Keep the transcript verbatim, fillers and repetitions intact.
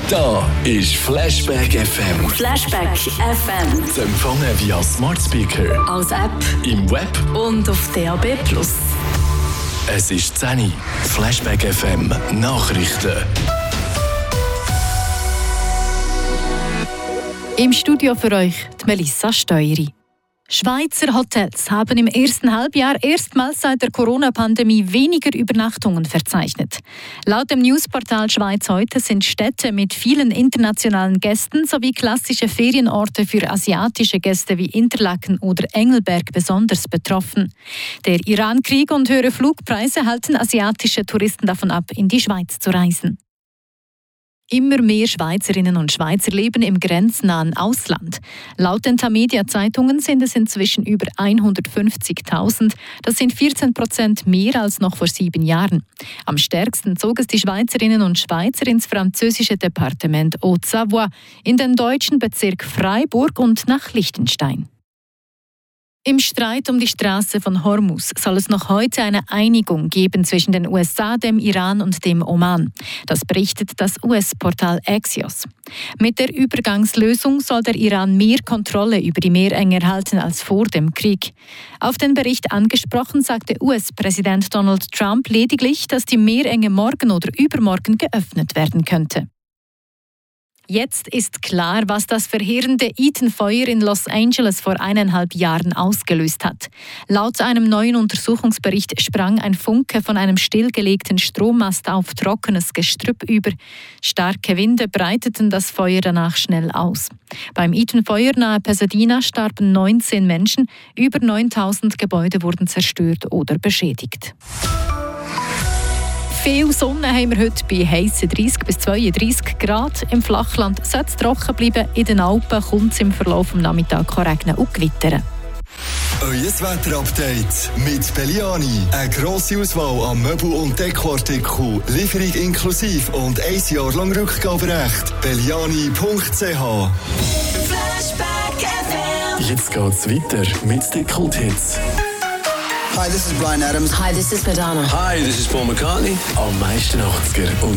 Da ist Flashback F M. Flashback F M. Zu empfangen via Smart Speaker, als App im Web und auf D A B plus. Es ist zehn Uhr. Flashback F M Nachrichten. Im Studio für euch die Melissa Steueri. Schweizer Hotels haben im ersten Halbjahr erstmals seit der Corona-Pandemie weniger Übernachtungen verzeichnet. Laut dem Newsportal Schweiz heute sind Städte mit vielen internationalen Gästen sowie klassische Ferienorte für asiatische Gäste wie Interlaken oder Engelberg besonders betroffen. Der Iran-Krieg und höhere Flugpreise halten asiatische Touristen davon ab, in die Schweiz zu reisen. Immer mehr Schweizerinnen und Schweizer leben im grenznahen Ausland. Laut den Tamedia-Zeitungen sind es inzwischen über hundertfünfzigtausend. Das sind vierzehn Prozent mehr als noch vor sieben Jahren. Am stärksten zog es die Schweizerinnen und Schweizer ins französische Departement Haute-Savoie, in den deutschen Bezirk Freiburg und nach Liechtenstein. Im Streit um die Straße von Hormuz soll es noch heute eine Einigung geben zwischen den U S A, dem Iran und dem Oman. Das berichtet das U S-Portal Axios. Mit der Übergangslösung soll der Iran mehr Kontrolle über die Meerenge erhalten als vor dem Krieg. Auf den Bericht angesprochen sagte U S-Präsident Donald Trump lediglich, dass die Meerenge morgen oder übermorgen geöffnet werden könnte. Jetzt ist klar, was das verheerende Eaton-Feuer in Los Angeles vor eineinhalb Jahren ausgelöst hat. Laut einem neuen Untersuchungsbericht sprang ein Funke von einem stillgelegten Strommast auf trockenes Gestrüpp über. Starke Winde breiteten das Feuer danach schnell aus. Beim Eaton-Feuer nahe Pasadena starben neunzehn Menschen, über neuntausend Gebäude wurden zerstört oder beschädigt. Viel Sonne haben wir heute bei heissen dreißig bis zweiunddreißig Grad. Im Flachland soll es trocken bleiben. In den Alpen kommt es im Verlauf des Nachmittags regnen und gewittern. Euer Wetterupdate mit Belliani. Eine grosse Auswahl an Möbel- und Dekoartikeln. Lieferung inklusive und ein Jahr lang Rückgaberecht. belliani punkt c h. Flashback F M. Jetzt geht's weiter mit den Kulthits. Hi, this is Bryan Adams. Hi, this is Madonna. Hi, this is Paul McCartney. Am meisten achtziger und